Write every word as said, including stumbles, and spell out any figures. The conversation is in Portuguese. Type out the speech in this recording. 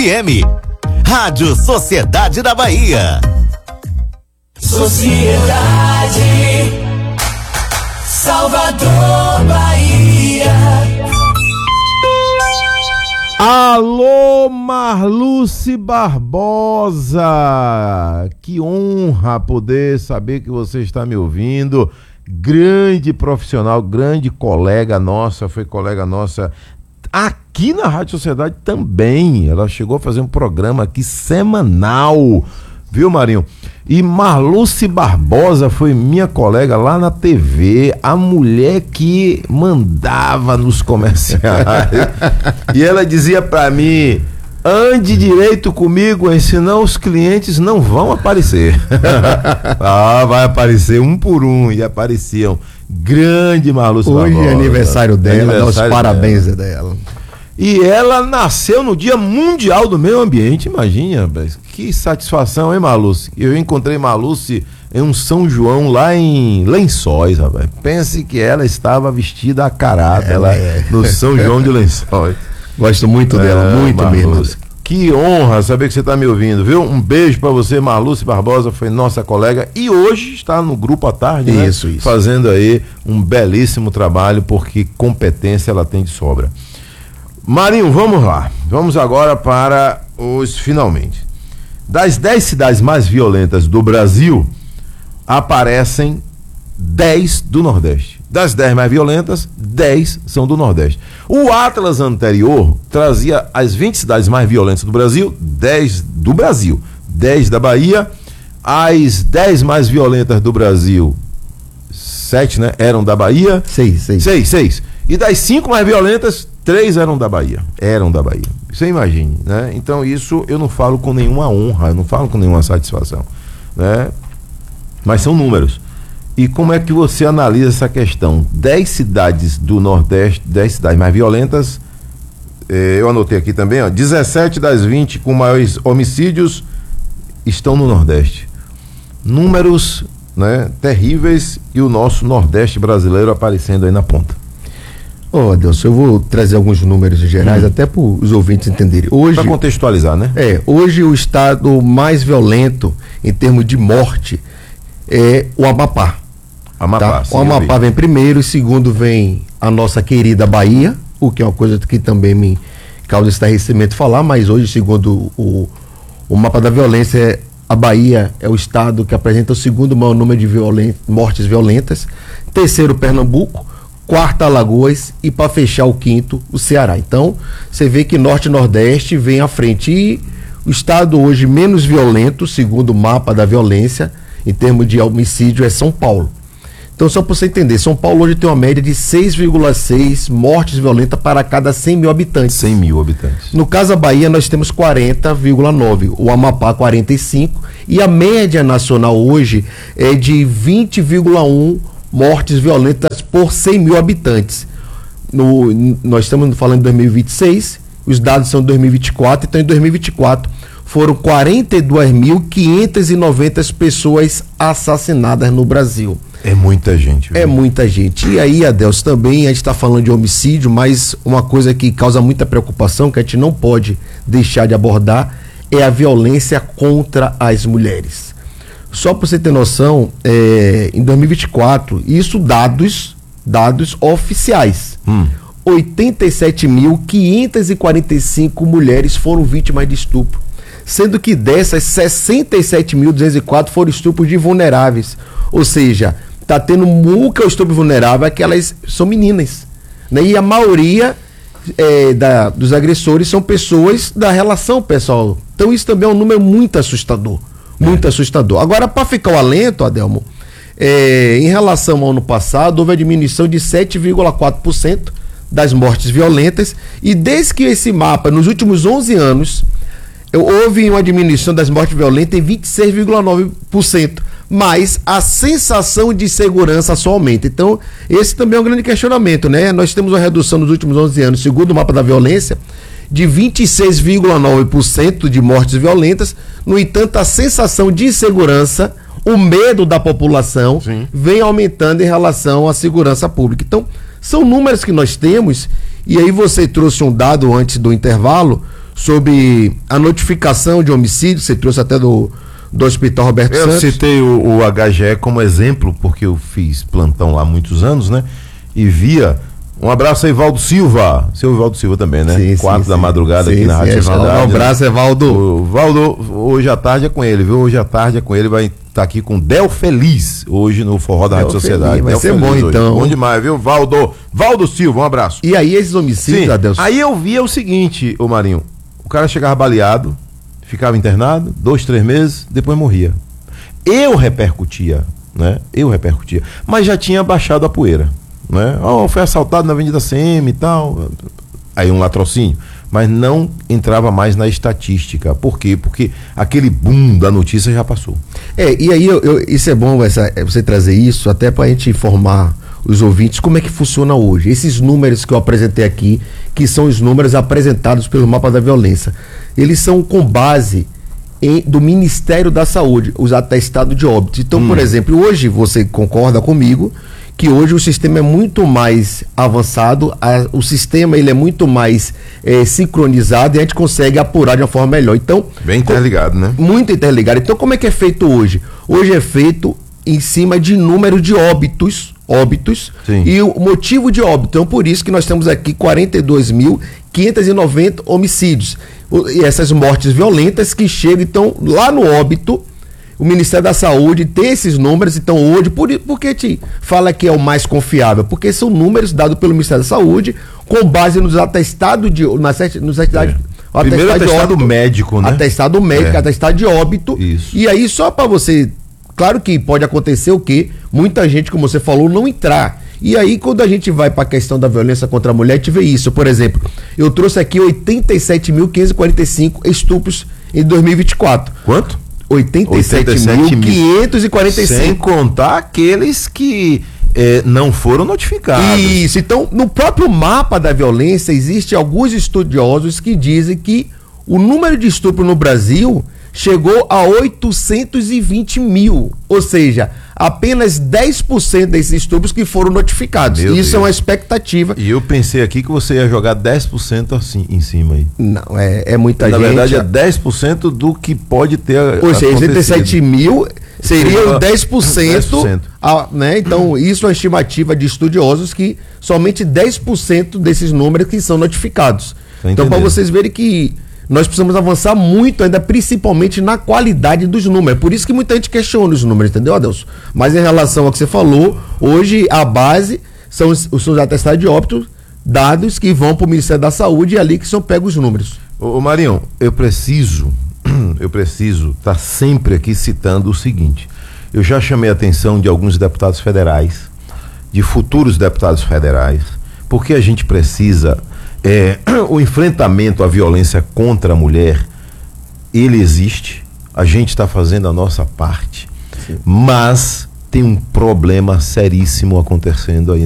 M. Rádio Sociedade da Bahia. Sociedade, Salvador, Bahia. Alô, Marluce Barbosa, que honra poder saber que você está me ouvindo. Grande profissional, grande colega nossa, foi colega nossa aqui na Rádio Sociedade também. Ela chegou a fazer um programa aqui semanal, viu, Marinho? E Marluce Barbosa foi minha colega lá na T V, a mulher que mandava nos comerciais. E ela dizia pra mim: ande direito comigo, hein, senão os clientes não vão aparecer. Ah, vai aparecer um por um. E apareciam. Grande Marluce Hoje Barbosa. é aniversário dela, aniversário dá os parabéns dela. dela. E ela nasceu no Dia Mundial do Meio Ambiente, imagina, rapaz. Que satisfação, hein, Marluce? Eu encontrei Marluce em um São João lá em Lençóis, rapaz. Pense que ela estava vestida a caráter Ela lá é. no São João de Lençóis. Gosto muito dela, É, muito Marluce, mesmo. que honra saber que você está me ouvindo, viu? Um beijo para você, Marluce Barbosa, foi nossa colega e hoje está no Grupo à Tarde, né? Isso, isso. Fazendo aí um belíssimo trabalho, porque competência ela tem de sobra. Marinho, vamos lá. Vamos agora para os finalmente. Das dez cidades mais violentas do Brasil, aparecem dez do Nordeste. Das dez mais violentas, dez são do Nordeste. O Atlas anterior trazia as vinte cidades mais violentas do Brasil, dez do Brasil, dez da Bahia. As dez mais violentas do Brasil, sete, né, eram da Bahia. Seis, seis. Seis, seis. E das cinco mais violentas, três eram da Bahia. Eram da Bahia. Você imagine, né? Então isso eu não falo com nenhuma honra, eu não falo com nenhuma satisfação, né? Mas são números. E como é que você analisa essa questão? dez cidades do Nordeste, dez cidades mais violentas, eh, eu anotei aqui também, ó, dezessete das vinte com maiores homicídios estão no Nordeste. Números, né, terríveis, e o nosso Nordeste brasileiro aparecendo aí na ponta. Ô, Adelson, eu vou trazer alguns números gerais, hum. até para os ouvintes entenderem. Hoje, para contextualizar, né? É, hoje o estado mais violento em termos de morte é o Amapá. Amapá, Tá? sim, o Amapá vem primeiro, e segundo vem a nossa querida Bahia, o que é uma coisa que também me causa estarrecimento falar, mas hoje, segundo o, o mapa da violência, a Bahia é o estado que apresenta o segundo maior número de violen- mortes violentas, terceiro Pernambuco, quarto Alagoas e, para fechar, o quinto, o Ceará. Então, você vê que Norte e Nordeste vem à frente. E o estado hoje menos violento, segundo o mapa da violência, em termos de homicídio, é São Paulo. Então, só para você entender, São Paulo hoje tem uma média de seis vírgula seis mortes violentas para cada cem mil habitantes. cem mil habitantes. No caso da Bahia, nós temos quarenta vírgula nove, o Amapá quarenta e cinco, e a média nacional hoje é de vinte vírgula um mortes violentas por cem mil habitantes. No, nós estamos falando de dois mil e vinte e seis, os dados são de dois mil e vinte e quatro, então em dois mil e vinte e quatro foram quarenta e duas mil quinhentas e noventa pessoas assassinadas no Brasil. É muita gente. Viu? É muita gente. E aí, Adelson, também a gente está falando de homicídio, mas uma coisa que causa muita preocupação, que a gente não pode deixar de abordar, é a violência contra as mulheres. Só para você ter noção, é, em dois mil e vinte e quatro, isso dados, dados oficiais, hum. oitenta e sete mil quinhentas e quarenta e cinco mulheres foram vítimas de estupro, sendo que dessas, sessenta e sete mil duzentos e quatro foram estupros de vulneráveis. Ou seja, tá tendo muca o estupro vulnerável, é que elas são meninas, né? E a maioria é, da, dos agressores são pessoas da relação pessoal. Então isso também é um número muito assustador. Muito é. assustador. Agora, para ficar o alento, Adelmo, é, em relação ao ano passado, houve a diminuição de sete vírgula quatro por cento das mortes violentas, e desde que esse mapa, nos últimos onze anos, houve uma diminuição das mortes violentas em vinte e seis vírgula nove por cento, mas a sensação de segurança só aumenta. Então, esse também é um grande questionamento, né? Nós temos uma redução nos últimos onze anos, segundo o mapa da violência, de vinte e seis vírgula nove por cento de mortes violentas. No entanto, a sensação de insegurança, o medo da população, Sim. vem aumentando em relação à segurança pública. Então, são números que nós temos, e aí você trouxe um dado antes do intervalo sobre a notificação de homicídio, você trouxe até do, do Hospital Roberto Eu Santos. citei o, o H G E como exemplo, porque eu fiz plantão lá há muitos anos, né? E via. Um abraço aí, Valdo Silva. Seu Valdo Silva também, né? Sim, Quatro sim, da sim. madrugada Sim, aqui na sim, Rádio é, Sociedade. um abraço, né? Evaldo. O Valdo, hoje à tarde é com ele, viu? Hoje à tarde é com ele, vai estar aqui com Del Feliz, hoje no Forró da Del Rádio Feliz, Sociedade. vai Del ser Feliz bom, hoje. então. Bom demais, viu? Valdo, Valdo Silva, um abraço. E aí esses homicídios, Sim, Adelson? aí eu via o seguinte, ô Marinho, o cara chegava baleado, ficava internado, dois, três meses, depois morria. Eu repercutia, né? Eu repercutia, mas já tinha baixado a poeira, né? Oh, foi assaltado na Avenida C M e tal, aí um latrocínio, mas não entrava mais na estatística. Por quê? Porque aquele boom da notícia já passou. É, e aí eu, eu- isso é bom essa, é você trazer isso, até pra gente informar os ouvintes como é que funciona hoje. Esses números que eu apresentei aqui, que são os números apresentados pelo Mapa da Violência, eles são com base em- do Ministério da Saúde, os atestados de óbito. Então, por exemplo, hoje você concorda comigo que hoje o sistema é muito mais avançado, a- o sistema ele é muito mais eh, sincronizado e a gente consegue apurar de uma forma melhor. Então, Bem interligado, né? muito interligado. Então, como é que é feito hoje? Hoje é feito em cima de número de óbitos, óbitos Sim. e o motivo de óbito. Então, por isso que nós temos aqui quarenta e dois mil quinhentos e noventa homicídios. O- E essas mortes violentas que chegam, então, lá no óbito, o Ministério da Saúde tem esses números. Então, hoje, por, i- por que te fala que é o mais confiável? Porque são números dados pelo Ministério da Saúde com base nos atestados de... Nas, cert- nos atestados, o Primeiro atestado de atestado óbito. médico, né? Atestado médico, É. atestado de óbito. Isso. E aí, só para você. Claro que pode acontecer o quê? Muita gente, como você falou, não entrar. E aí, quando a gente vai para a questão da violência contra a mulher, a gente vê isso. Por exemplo, eu trouxe aqui oitenta e sete mil quinhentos e quarenta e cinco estupros em dois mil e vinte e quatro. Quanto? oitenta e sete mil quinhentos e quarenta e cinco. Sem contar aqueles que eh, não foram notificados. Isso, então no próprio mapa da violência existem alguns estudiosos que dizem que o número de estupro no Brasil chegou a oitocentos e vinte mil, ou seja, apenas dez por cento desses estupros que foram notificados. Meu Isso Deus. é uma expectativa. E eu pensei aqui que você ia jogar dez por cento assim em cima aí. Não, é, é muita Na gente. verdade é dez por cento do que pode ter Ou seja, acontecido. oitenta e sete mil seriam Seria dez por cento, dez por cento. a- né? Então, isso é uma estimativa de estudiosos que somente dez por cento desses números que são notificados. Tô Então, para entendendo. vocês verem que nós precisamos avançar muito ainda, principalmente na qualidade dos números. Por isso que muita gente questiona os números, entendeu, Adelson? Mas em relação ao que você falou, hoje a base são os, os seus atestados de óbito, dados que vão para o Ministério da Saúde e é ali que são pegos os números. Ô, ô Marinho, eu preciso, eu preciso estar sempre aqui citando o seguinte. Eu já chamei a atenção de alguns deputados federais, de futuros deputados federais, porque a gente precisa, é, o enfrentamento à violência contra a mulher, ele existe, a gente está fazendo a nossa parte, mas tem um problema seríssimo acontecendo aí